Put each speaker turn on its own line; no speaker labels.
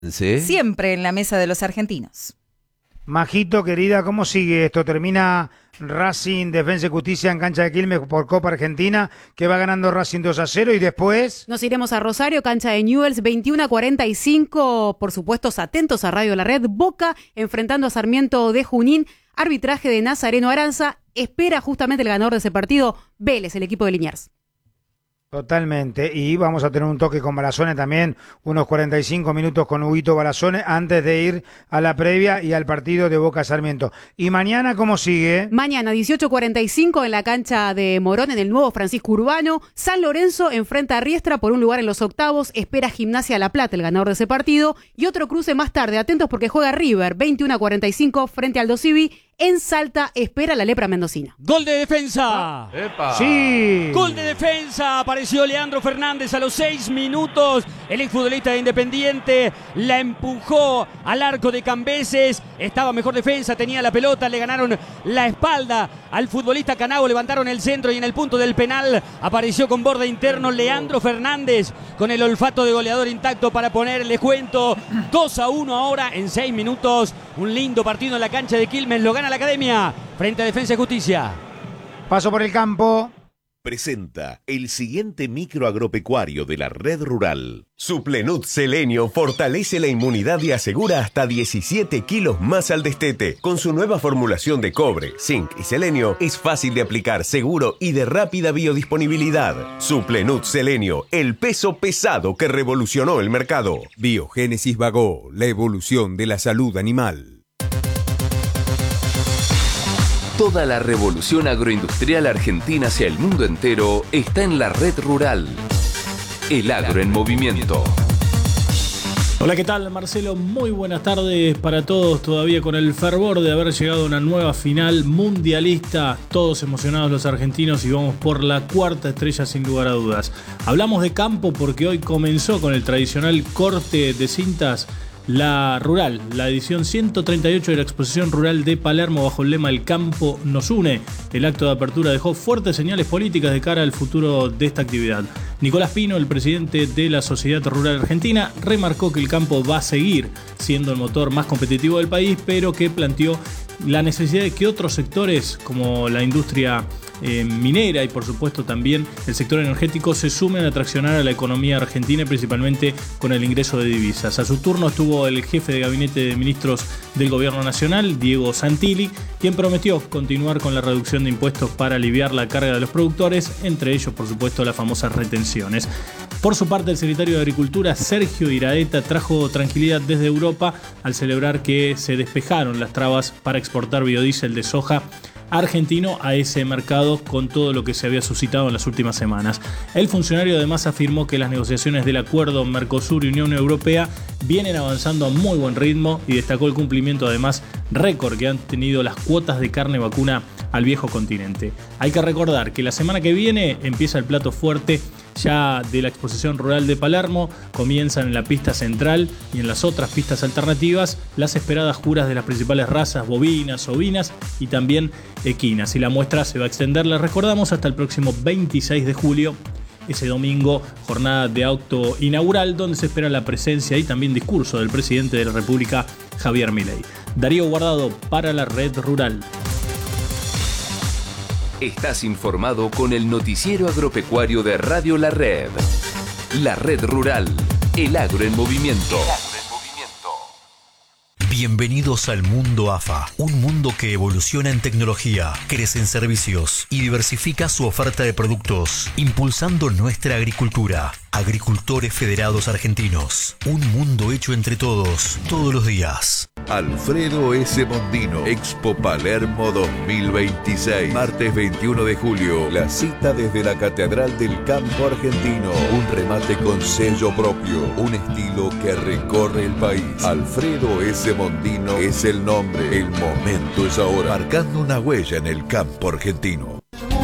¿Sí?
Siempre en la mesa de los argentinos.
Majito, querida, ¿cómo sigue esto? Termina Racing, Defensa y Justicia en cancha de Quilmes por Copa Argentina, que va ganando Racing 2-0 y después...
Nos iremos a Rosario, cancha de Newell's, 21-45. Por supuesto, atentos a Radio La Red. Boca enfrentando a Sarmiento de Junín. Arbitraje de Nazareno Aranza. Espera justamente el ganador de ese partido, Vélez, el equipo de Liniers.
Totalmente, y vamos a tener un toque con Balazone también, unos 45 minutos con Huguito Balazone antes de ir a la previa y al partido de Boca Sarmiento. ¿Y mañana cómo sigue?
Mañana, 18:45 en la cancha de Morón, en el nuevo Francisco Urbano. San Lorenzo enfrenta a Riestra por un lugar en los octavos. Espera Gimnasia La Plata, el ganador de ese partido. Y otro cruce más tarde, atentos porque juega River, 21:45 frente al Aldo Civi. En Salta espera la Lepra mendocina.
¡Gol de defensa!
¡Epa!
Sí.
¡Gol de defensa! Apareció Leandro Fernández a los 6 minutos. El exfutbolista de Independiente la empujó al arco de Cambeses. Estaba mejor defensa, tenía la pelota, le ganaron la espalda al futbolista Canavo, levantaron el centro y en el punto del penal apareció con borde interno Leandro Fernández con el olfato de goleador intacto para poner, les cuento, 2-1 ahora en 6 minutos. Un lindo partido en la cancha de Quilmes, lo gana la Academia frente a Defensa y Justicia.
Paso por el campo.
Presenta el siguiente micro agropecuario de la red rural.
Suplenut Selenio fortalece la inmunidad y asegura hasta 17 kilos más al destete. Con su nueva formulación de cobre, zinc y selenio, es fácil de aplicar, seguro y de rápida biodisponibilidad. Suplenut Selenio, el peso pesado que revolucionó el mercado.
Biogénesis Bagó, la evolución de la salud animal.
Toda la revolución agroindustrial argentina hacia el mundo entero está en la red rural. El agro en movimiento.
Hola, ¿qué tal? Marcelo, muy buenas tardes para todos. Todavía con el fervor de haber llegado a una nueva final mundialista. Todos emocionados los argentinos y vamos por la cuarta estrella sin lugar a dudas. Hablamos de campo porque hoy comenzó con el tradicional corte de cintas la rural, la edición 138 de la exposición rural de Palermo bajo el lema El campo nos une. El acto de apertura dejó fuertes señales políticas de cara al futuro de esta actividad. Nicolás Pino, el presidente de la Sociedad Rural Argentina, remarcó que el campo va a seguir siendo el motor más competitivo del país, pero que planteó la necesidad de que otros sectores como la industria minera y por supuesto también el sector energético se sumen a traccionar a la economía argentina, principalmente con el ingreso de divisas. A su turno estuvo el jefe de gabinete de ministros del gobierno nacional, Diego Santilli, quien prometió continuar con la reducción de impuestos para aliviar la carga de los productores, entre ellos por supuesto las famosas retenciones. Por su parte, el secretario de Agricultura, Sergio Iraeta, trajo tranquilidad desde Europa al celebrar que se despejaron las trabas para exportar biodiesel de soja argentino a ese mercado con todo lo que se había suscitado en las últimas semanas. El funcionario además afirmó que las negociaciones del acuerdo Mercosur y Unión Europea vienen avanzando a muy buen ritmo y destacó el cumplimiento además récord que han tenido las cuotas de carne vacuna al viejo continente. Hay que recordar que la semana que viene empieza el plato fuerte ya de la exposición rural de Palermo. Comienzan en la pista central y en las otras pistas alternativas las esperadas juras de las principales razas bovinas, ovinas y también equinas. Y la muestra se va a extender, les recordamos, hasta el próximo 26 de julio. Ese domingo, jornada de acto inaugural donde se espera la presencia y también discurso del presidente de la República, Javier Milei. Darío Guardado para la Red Rural.
Estás informado con el noticiero agropecuario de Radio La Red. La Red Rural. El agro en movimiento.
Bienvenidos al mundo AFA, un mundo que evoluciona en tecnología, crece en servicios y diversifica su oferta de productos, impulsando nuestra agricultura. Agricultores Federados Argentinos, un mundo hecho entre todos, todos los días.
Alfredo S. Mondino, Expo Palermo 2026. Martes 21 de julio, la cita desde la Catedral del Campo Argentino. Un remate con sello propio, un estilo que recorre el país. Alfredo S. Mondino es el nombre, el momento es ahora, marcando una huella en el campo argentino.